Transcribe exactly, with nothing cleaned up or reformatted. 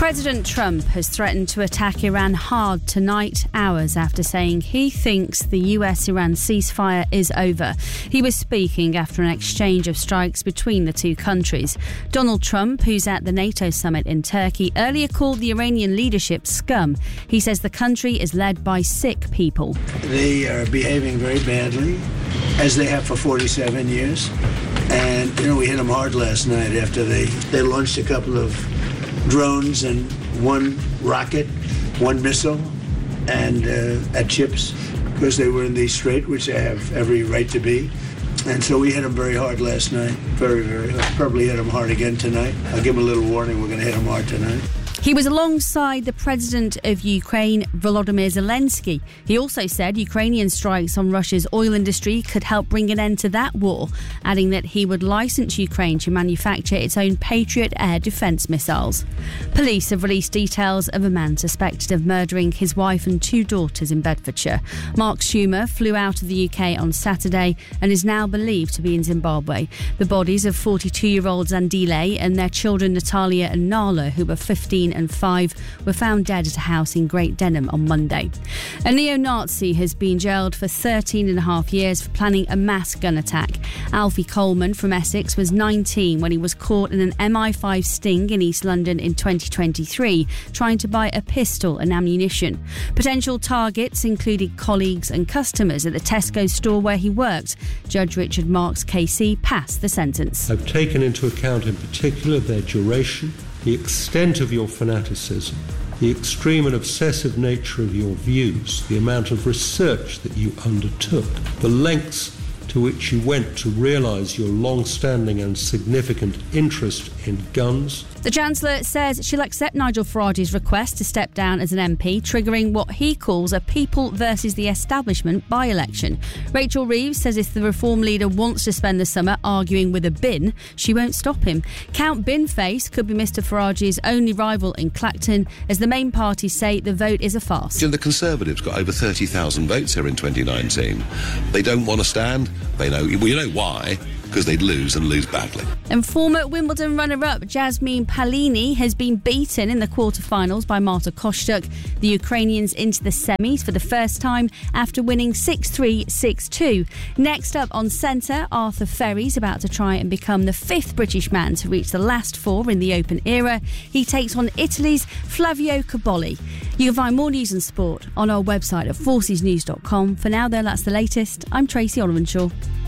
President Trump has threatened to attack Iran hard tonight, hours after saying he thinks the U S-Iran ceasefire is over. He was speaking after an exchange of strikes between the two countries. Donald Trump, who's at the NATO summit in Turkey, earlier called the Iranian leadership scum. He says the country is led by sick people. They are behaving very badly, as they have for forty-seven years. And, you know, we hit them hard last night after they, they launched a couple of drones and one rocket, one missile, and uh, at chips, because they were in the strait, which they have every right to be. And so we hit them very hard last night, very, very hard. Probably hit them hard again tonight. I'll give them a little warning, we're going to hit them hard tonight. He was alongside the president of Ukraine, Volodymyr Zelensky. He also said Ukrainian strikes on Russia's oil industry could help bring an end to that war, adding that he would license Ukraine to manufacture its own Patriot air defence missiles. Police have released details of a man suspected of murdering his wife and two daughters in Bedfordshire. Mark Schumer flew out of the U K on Saturday and is now believed to be in Zimbabwe. The bodies of forty-two-year-old Zandile and their children Natalia and Nala, who were fifteen and five, were found dead at a house in Great Denham on Monday. A neo-Nazi has been jailed for thirteen and a half years for planning a mass gun attack. Alfie Coleman from Essex was nineteen when he was caught in an M I five sting in East London in twenty twenty-three, trying to buy a pistol and ammunition. Potential targets included colleagues and customers at the Tesco store where he worked. Judge Richard Marks K C passed the sentence. I've taken into account in particular their duration, the extent of your fanaticism, the extreme and obsessive nature of your views, the amount of research that you undertook, the lengths to which you went to realise your long-standing and significant interest in guns. The Chancellor says she'll accept Nigel Farage's request to step down as an M P, triggering what he calls a people versus the establishment by-election. Rachel Reeves says if the Reform leader wants to spend the summer arguing with a bin, she won't stop him. Count Binface could be Mr Farage's only rival in Clacton, as the main parties say the vote is a farce. You know, the Conservatives got over thirty thousand votes here in twenty nineteen. They don't want to stand. They know, well, you know why? Because they'd lose and lose badly. And former Wimbledon runner-up Jasmine Palini has been beaten in the quarter-finals by Marta Kostyuk. The Ukrainians into the semis for the first time after winning six three, six two. Next up on centre, Arthur Ferry's about to try and become the fifth British man to reach the last four in the Open era. He takes on Italy's Flavio Cobolli. You can find more news and sport on our website at forces news dot com. For now, though, that's the latest. I'm Tracy Olivenshaw.